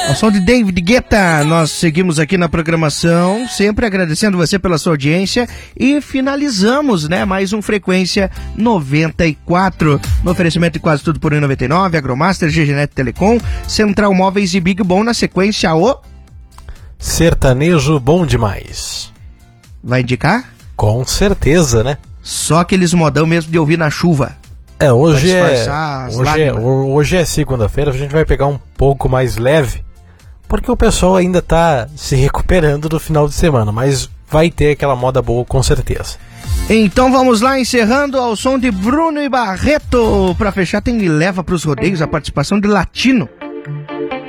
Ao som de David Guetta, nós seguimos aqui na programação, sempre agradecendo você pela sua audiência e finalizamos, mais um Frequência 94. No oferecimento de Quase Tudo por 1,99, Agromaster, GGNet Telecom, Central Móveis e Big Bom. Na sequência, o Sertanejo Bom Demais. Vai indicar? Com certeza, né? Só aqueles modão mesmo de ouvir na chuva. Hoje é segunda-feira, a gente vai pegar um pouco mais leve, porque o pessoal ainda tá se recuperando do final de semana, mas vai ter aquela moda boa com certeza. Então vamos lá, encerrando ao som de Bruno e Barreto. Pra fechar, tem Me Leva Pros Rodeios, a participação de Latino.